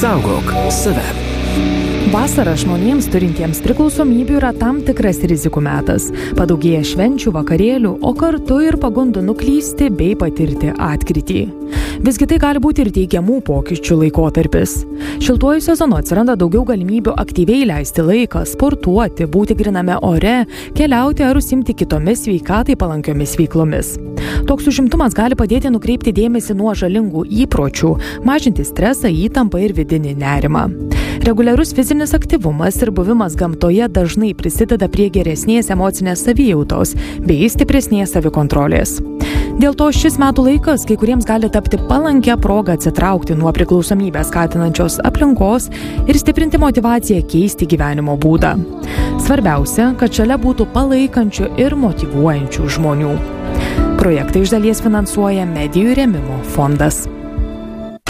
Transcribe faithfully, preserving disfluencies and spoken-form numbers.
Saugok save. Vasara žmonėms turintiems priklausomybių yra tam tikras rizikų metas. Padaugėja švenčių, vakarėlių, o kartu ir pagundų nuklysti bei patirti atkrytį. Visgi tai gali būti ir teigiamų pokyčių laikotarpis. Šiltuoju sezonu atsiranda daugiau galimybių aktyviai leisti laiką, sportuoti, būti griname ore, keliauti ar užsiimti kitomis sveikatai palankiomis veiklomis. Toks užimtumas gali padėti nukreipti dėmesį nuo žalingų įpročių, mažinti stresą, įtampą ir vidinį nerimą. Reguliarus fizinis aktyvumas ir buvimas gamtoje dažnai prisideda prie geresnės emocinės savijautos bei stipresnės savikontrolės. Dėl to šis metų laikas kai kuriems gali tapti palankia proga atsitraukti nuo priklausomybę skatinančios aplinkos ir stiprinti motyvaciją keisti gyvenimo būdą. Svarbiausia, kad šalia būtų palaikančių ir motyvuojančių žmonių. Projektą iš dalies finansuoja Medijų rėmimo fondas.